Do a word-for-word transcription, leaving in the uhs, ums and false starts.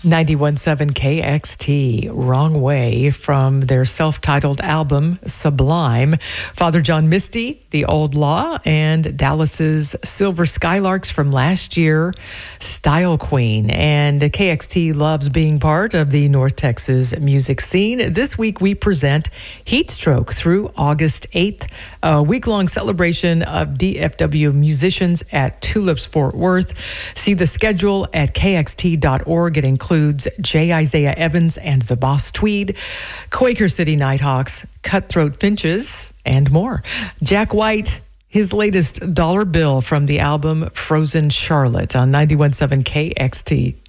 ninety-one point seven K X T, Wrong Way, from their self-titled album, Sublime. Father John Misty, The Old Law, and Dallas's Silver Skylarks from last year, Style Queen. And K X T loves being part of the North Texas music scene. This week we present Heatstroke through August eighth, a week-long celebration of D F W musicians at Tulips Fort Worth. See the schedule at K X T dot org. It includes J. Isaiah Evans and the Boss Tweed, Quaker City Nighthawks, Cutthroat Finches, and more. Jack White, his latest dollar bill from the album Frozen Charlotte on ninety-one point seven K X T.